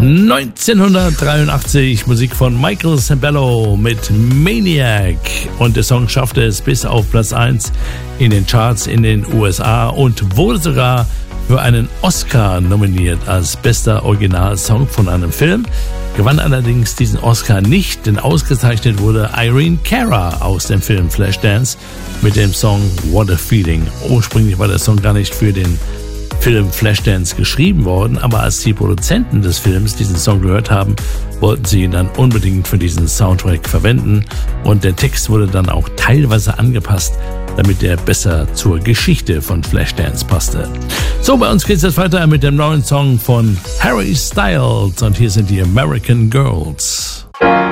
1983, Musik von Michael Sembello mit Maniac. Und der Song schaffte es bis auf Platz 1 in den Charts in den USA und wurde sogar für einen Oscar nominiert als bester Originalsong von einem Film. Gewann allerdings diesen Oscar nicht, denn ausgezeichnet wurde Irene Cara aus dem Film Flashdance mit dem Song What a Feeling. Ursprünglich war der Song gar nicht für den Film Flashdance geschrieben worden, aber als die Produzenten des Films diesen Song gehört haben, wollten sie ihn dann unbedingt für diesen Soundtrack verwenden und der Text wurde dann auch teilweise angepasst, damit er besser zur Geschichte von Flashdance passte. So, bei uns geht's jetzt weiter mit dem neuen Song von Harry Styles und hier sind die American Girls.